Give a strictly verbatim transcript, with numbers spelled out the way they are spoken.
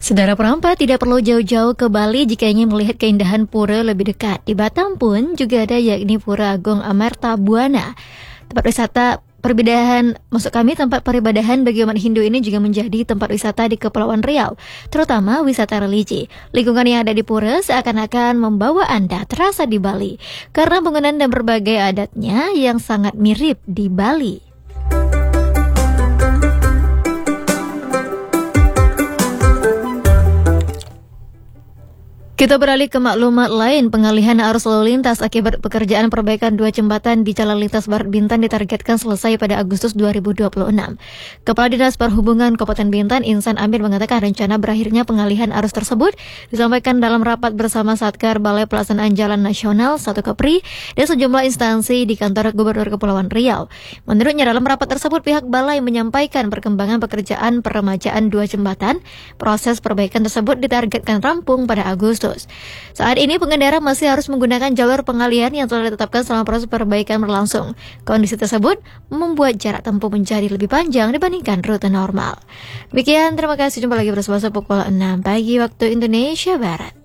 Saudara perempat tidak perlu jauh-jauh ke Bali jika ingin melihat keindahan pura lebih dekat. Di Batam pun juga ada, yakni Pura Agung Amarta Buana. Tempat wisata peribadahan, maksud kami tempat peribadahan bagi umat Hindu ini juga menjadi tempat wisata di Kepulauan Riau, terutama wisata religi. Lingkungan yang ada di pura seakan-akan membawa Anda terasa di Bali, karena bangunan dan berbagai adatnya yang sangat mirip di Bali. Kita beralih ke maklumat lain. Pengalihan arus lalu lintas akibat pekerjaan perbaikan dua jembatan di Jalan Lintas Barat Bintan ditargetkan selesai pada Agustus dua ribu dua puluh enam. Kepala Dinas Perhubungan Kabupaten Bintan, Insan Amir, mengatakan rencana berakhirnya pengalihan arus tersebut disampaikan dalam rapat bersama Satker Balai Pelaksanaan Jalan Nasional satu Kepri dan sejumlah instansi di kantor Gubernur Kepulauan Riau. Menurutnya, dalam rapat tersebut pihak Balai menyampaikan perkembangan pekerjaan peremajaan dua jembatan. Proses perbaikan tersebut ditargetkan rampung pada Agustus. Saat ini pengendara masih harus menggunakan jalur pengalihan yang telah ditetapkan selama proses perbaikan berlangsung. Kondisi tersebut membuat jarak tempuh menjadi lebih panjang dibandingkan rute normal. Demikian, terima kasih. Jumpa lagi bersama pukul enam pagi waktu Indonesia Barat.